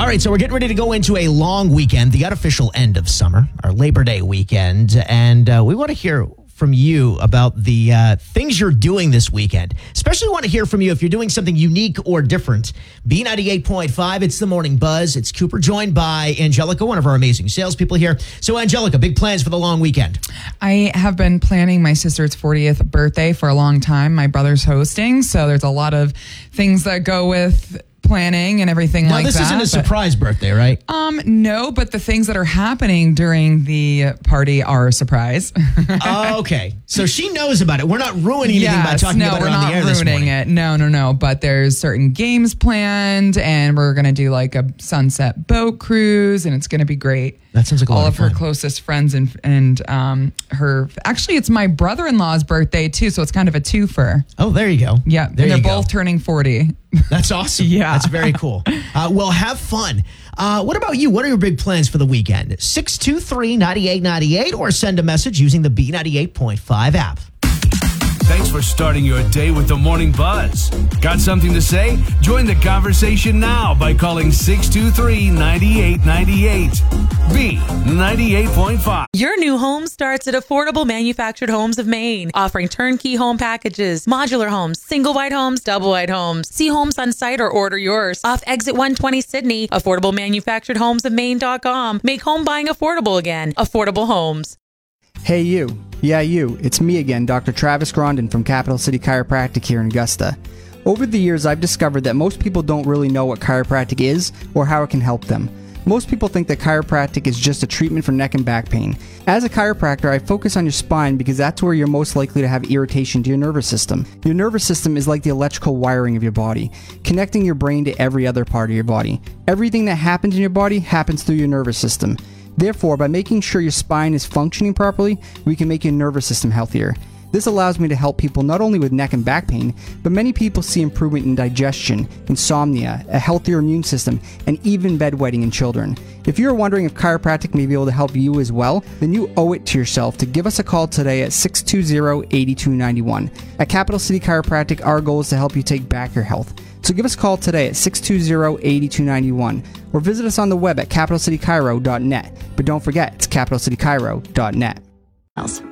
right, so we're getting ready to go into a long weekend, the unofficial end of summer, our Labor Day weekend, and we want to hear from you about the things you're doing this weekend. Especially want to hear from you if you're doing something unique or different. B98.5, it's the Morning Buzz. It's Cooper, joined by Angelica, one of our amazing salespeople here. So, Angelica, big plans for the long weekend? I have been planning my sister's 40th birthday for a long time. My brother's hosting, so there's a lot of things that go with planning and everything like that. Now, this isn't a surprise birthday, right? No, but the things that are happening during the party are a surprise. Okay. So she knows about it. We're not ruining anything by talking about it on the air this morning. No. But there's certain games planned, and we're going to do like a sunset boat cruise, and it's going to be great. That sounds like a lot of fun. All of her closest friends and her. Actually, it's my brother-in-law's birthday too, so it's kind of a twofer. Oh, there you go. Yeah, and they're both turning 40. That's awesome. Yeah, that's very cool. Well, have fun. What about you? What are your big plans for the weekend? 623-9898 or send a message using the B98.5 app. Thanks for starting your day with the Morning Buzz. Got something to say? Join the conversation now by calling 623-9898. B98.5. Your new home starts at Affordable Manufactured Homes of Maine, offering turnkey home packages, modular homes, single wide homes, double wide homes. See homes on site or order yours. Off Exit 120 Sydney, AffordableManufacturedHomesofMaine.com. Make home buying affordable again. Affordable Homes. Hey you. Yeah, you. It's me again, Dr. Travis Grondin from Capital City Chiropractic here in Augusta. Over the years, I've discovered that most people don't really know what chiropractic is or how it can help them. Most people think that chiropractic is just a treatment for neck and back pain. As a chiropractor, I focus on your spine because that's where you're most likely to have irritation to your nervous system. Your nervous system is like the electrical wiring of your body, connecting your brain to every other part of your body. Everything that happens in your body happens through your nervous system. Therefore, by making sure your spine is functioning properly, we can make your nervous system healthier. This allows me to help people not only with neck and back pain, but many people see improvement in digestion, insomnia, a healthier immune system, and even bedwetting in children. If you're wondering if chiropractic may be able to help you as well, then you owe it to yourself to give us a call today at 620-8291. At Capital City Chiropractic, our goal is to help you take back your health. So give us a call today at 620-8291 or visit us on the web at capitalcitychiro.net. But don't forget, it's capitalcitychiro.net.